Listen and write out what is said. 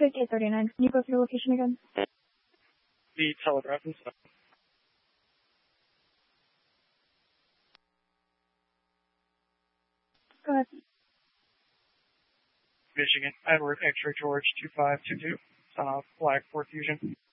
Pacific 839. Can you go through your location again? The Telegraph and stuff. Go ahead. Michigan, Edward X-ray George 2522, son of Black Ford Fusion.